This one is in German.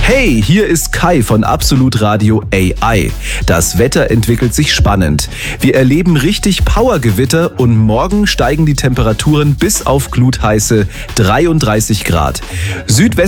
Hey, hier ist Kai von Absolut Radio AI. Das Wetter entwickelt sich spannend. Wir erleben richtig Powergewitter und morgen steigen die Temperaturen bis auf glutheiße 33 Grad.